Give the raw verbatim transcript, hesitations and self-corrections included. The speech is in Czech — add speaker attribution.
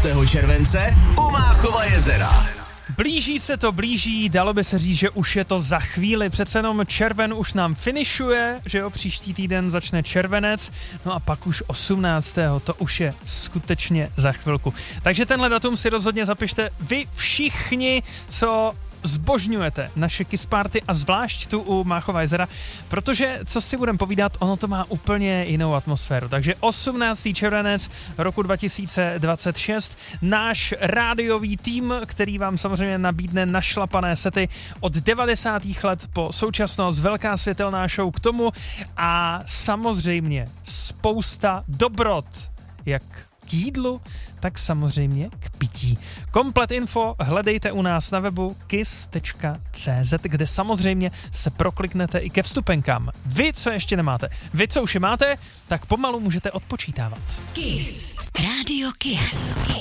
Speaker 1: osmnáctého července u Máchova jezera.
Speaker 2: Blíží se to, blíží, dalo by se říct, že už je to za chvíli, přece jenom červen už nám finišuje, že jo, příští týden začne červenec, no a pak už osmnáctého to už je skutečně za chvilku. Takže tenhle datum si rozhodně zapište vy všichni, co zbožňujete naše Kiss Party a zvlášť tu u Máchova jezera, protože, co si budeme povídat, ono to má úplně jinou atmosféru. Takže osmnáctého červenec roku dva tisíce dvacet šest, náš rádiový tým, který vám samozřejmě nabídne našlapané sety od devadesátých let po současnost, velká světelná show k tomu a samozřejmě spousta dobrot, jak k jídlu, tak samozřejmě k pití. Komplet info hledejte u nás na webu kiss tečka cz, kde samozřejmě se prokliknete i ke vstupenkám. Vy, co ještě nemáte, vy, co už je máte, tak pomalu můžete odpočítávat.
Speaker 3: Kiss. Radio Kiss.